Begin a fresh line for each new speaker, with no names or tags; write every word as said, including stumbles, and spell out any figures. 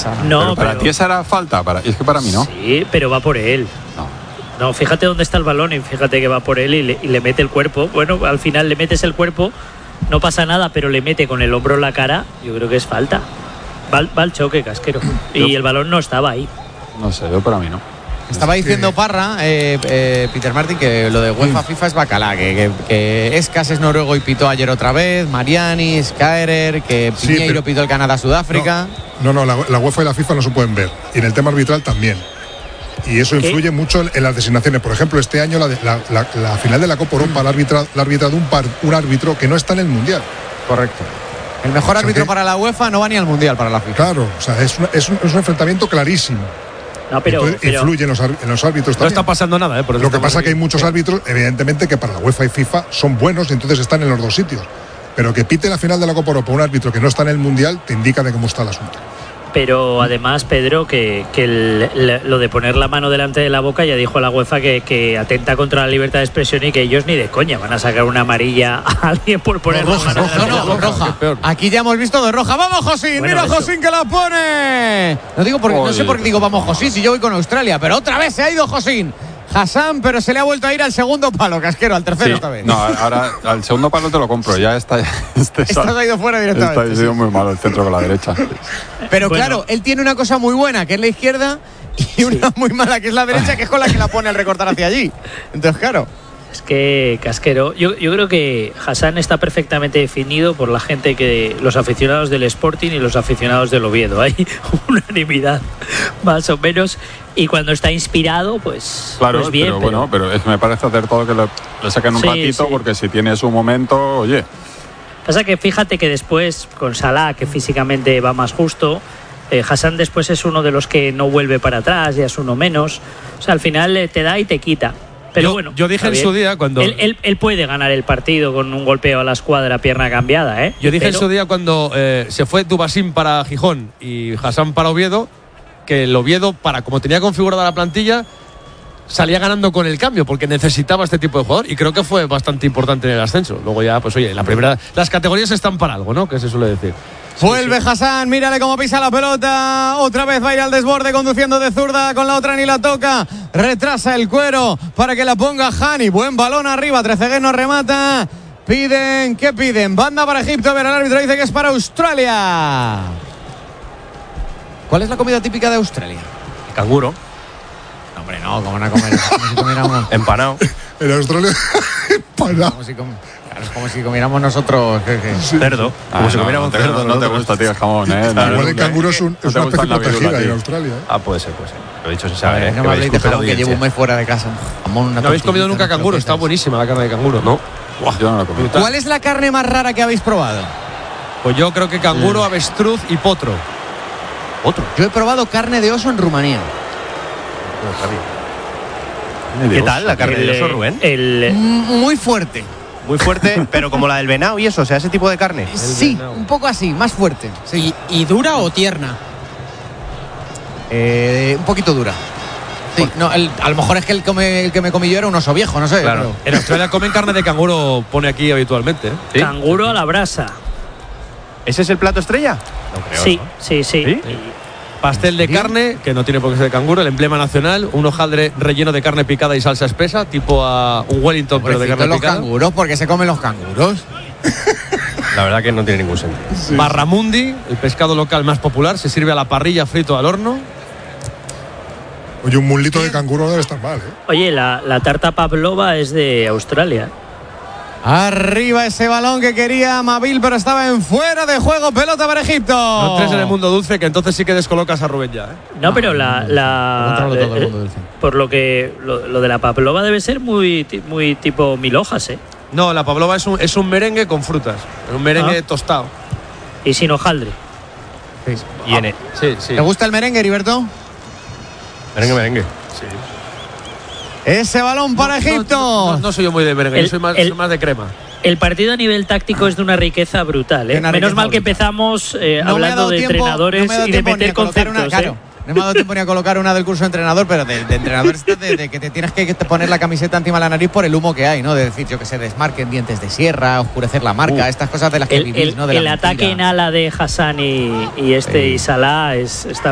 pasaba nada.
No,
pero para
pero,
ti esa era falta, para, es que para mí no.
Sí, pero va por él.
No.
No, fíjate dónde está el balón y fíjate que va por él y le, y le mete el cuerpo. Bueno, al final le metes el cuerpo, no pasa nada, pero le mete con el hombro en la cara. Yo creo que es falta. Va, va al choque, Casquero. Y
Yo,
el balón no estaba ahí.
No sé, yo para mí no.
Estaba diciendo Parra, eh, eh, Peter Martin, que lo de UEFA FIFA es bacalá, que, que, que Escas es noruego y pitó ayer otra vez, Mariani, Skaerer, que
Sí,
Piñeiro
pero-
pitó el Canadá-Sudáfrica.
No, no, la, la UEFA y la FIFA no se pueden ver. Y en el tema arbitral también. Y eso
¿Qué?
influye mucho en, en las designaciones. Por ejemplo, este año la, de- la, la, la final de la Copa Europa la arbitra, la arbitra de un, par, un árbitro que no está en el Mundial.
Correcto. El mejor
O sea,
árbitro
que-
para la UEFA no va ni al Mundial para la FIFA.
Claro, o sea, es, una- es, un, es un enfrentamiento clarísimo.
No, pero,
Entonces,
pero
influye en los, ar- en los árbitros
No
también.
está pasando nada, ¿eh? Por eso
Lo que
estamos
pasa es que hay
aquí.
muchos árbitros, evidentemente, que para la UEFA y FIFA son buenos y entonces están en los dos sitios. Pero que pite la final de la Copa Europa un árbitro que no está en el Mundial te indica de cómo está el asunto.
Pero además, Pedro, que, que el- el- lo de poner la mano delante de la boca, ya dijo la UEFA que, que atenta contra la libertad de expresión y que ellos ni de coña van a sacar una amarilla a alguien por poner la
roja,
mano
roja,
delante de la
no,
boca.
roja.
que es peor.
Aquí ya hemos visto de roja. ¡Vamos, Josín!
Bueno,
¡Mira,
eso.
Josín, que la pone! No digo porque, no sé por qué digo vamos, Josín, si yo voy con Australia, pero otra vez se ha ido Josín. Hassan, pero se le ha vuelto a ir al segundo palo, Casquero, al tercero
Sí,
esta vez.
no, ahora al segundo palo te lo compro. Ya está. Este
Esta se ha ido fuera directamente.
Está ha sido muy malo el centro con la derecha.
Pero
Bueno.
claro, él tiene una cosa muy buena, que es la izquierda, y una muy mala, que es la derecha, que es con la que la pone al recortar hacia allí. Entonces, claro.
Es que, Casquero, yo, yo creo que Hassan está perfectamente definido por la gente que, los aficionados del Sporting y los aficionados del Oviedo. Hay unanimidad, más o menos. Y cuando está inspirado, pues,
Claro,
pues bien.
pero bueno, pero es, me parece acertado que le, le saquen un
Sí,
ratito,
sí.
porque si tiene su momento, oye.
Pasa que fíjate que después, con Salah, que físicamente va más justo, eh, Hassan después es uno de los que no vuelve para atrás, ya es uno menos. O sea, al final eh, te da y te quita. Pero
Yo-
bueno,
yo dije
está
en
bien.
su día cuando-
Él, él- él puede ganar el partido con un golpeo a la escuadra, pierna cambiada, ¿eh?
Yo dije
Pero-
en su día cuando eh, se fue Dubasín para Gijón y Hassan para Oviedo, que el Oviedo, para como tenía configurada la plantilla, salía ganando con el cambio, porque necesitaba este tipo de jugador, y creo que fue bastante importante en el ascenso. Luego ya, pues oye, la primera, las categorías están para algo, ¿no? Que se suele decir.
Vuelve Hassan, mírale cómo pisa la pelota. Otra vez va a ir al desborde conduciendo de zurda, con la otra ni la toca. Retrasa el cuero para que la ponga Hani. Buen balón arriba, Trezeguet no remata. Piden, ¿qué piden? Banda para Egipto, a ver, el árbitro dice que es para Australia. ¿Cuál es la comida típica de Australia?
Canguro,
No, hombre, no, ¿cómo van a comer? Es como si comiéramos...
empanado.
En Australia, para.
como si com- claro, es como si comiéramos nosotros... ¿qué, qué?
Cerdo. Como
Ah,
si
no,
comiéramos
no te,
cerdo.
no, no te
nosotros.
gusta, tío, el jamón, ¿eh? No,
Igual el
no,
canguro es, un-
no
es
te
una
gusta
especie
la virula,
protegida en
tío.
Australia. ¿eh?
Ah, puede ser, puede ser. Lo dicho se
A
sabe,
ver,
¿eh?
no
Que
me
me
habléis de
disculpe la
jamón, que llevo un
audiencia.
mes fuera de casa. Jamón, una
¿No habéis comido
tortillita,
nunca
unas
canguro? Está
croquetas.
buenísima la carne de canguro.
No.
Yo no lo comí.
¿Cuál es la carne más rara que habéis probado?
Pues yo creo que canguro, avestruz y potro.
Otro.
Yo he probado carne de oso en Rumanía.
No sabía.
Ni de
¿Qué
oso.
tal la carne
el,
de oso, Rubén?
el-
Mm, Muy fuerte.
Muy fuerte, pero como la del venado y eso, o sea, ese tipo de carne.
Sí,
venado.
un poco así, más fuerte. Sí.
¿Y, y dura o tierna?
Eh, un poquito dura. Sí, no, el- a lo mejor es que el, come- el que me comí yo era un oso viejo, no sé.
Claro.
pero-
En Australia comen carne de canguro, pone aquí habitualmente. ¿eh?
¿Sí?
canguro a la brasa.
¿Ese es el plato estrella? No creo,
Sí,
¿no?
sí, sí.
¿Sí?
Pastel de carne, que no tiene por qué ser de canguro, el emblema nacional, un hojaldre relleno de carne picada y salsa espesa, tipo a un Wellington, pero de
Pobrecitos
carne
los
picada.
canguros, porque se comen los canguros.
La verdad que no tiene ningún sentido.
Barramundi, el pescado local más popular, se sirve a la parrilla, frito al horno.
Oye, un mulito de canguro debe estar mal, ¿eh?
Oye, la, la tarta pavlova es de Australia.
Arriba ese balón que quería Mabil, pero estaba en fuera de juego. Pelota para Egipto.
No entres en el mundo dulce, que entonces sí que descolocas a Rubén ya. ¿eh?
No, pero la, la
Controlo todo el
eh,
mundo dulce.
por lo que lo, lo de la pavlova debe ser muy ti- muy tipo mil hojas, ¿eh?
No, la pavlova es un, es un merengue con frutas, un merengue
Ah.
tostado.
Y sin hojaldre.
Y en el
Sí, sí.
¿Te gusta el merengue, Heriberto?
merengue, merengue.
Sí.
Ese balón para
No,
Egipto.
No, no, no soy yo muy de merengue,
El-
yo soy más,
el-
soy más de crema.
El partido a nivel táctico es de una riqueza brutal, ¿eh?
Una
Menos
riqueza
mal que
brutal.
empezamos eh,
No me ha
hablando
dado
de
tiempo-
entrenadores
no me ha dado
y de
tiempo ni
meter
a colocar
conceptos,
una, claro,
¿eh?
no me ha dado tiempo ni a colocar una del curso de entrenador, pero de, de entrenador está de, de que te tienes que poner la camiseta encima de la nariz por el humo que hay, ¿no? De decir, yo que se desmarquen dientes de sierra, oscurecer la marca,
Uh.
estas cosas de las que
El,
vivís,
el-
¿no? De la
el ataque
mentira.
en ala de Hassan y, y este
Sí.
y Salah es, está